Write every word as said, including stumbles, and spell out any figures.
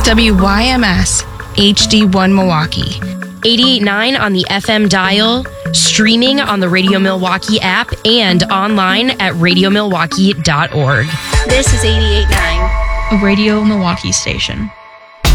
W Y M S H D one Milwaukee. eighty-eight point nine on the F M dial, streaming on the Radio Milwaukee app, and online at radio milwaukee dot org. This is eighty-eight point nine, a Radio Milwaukee station.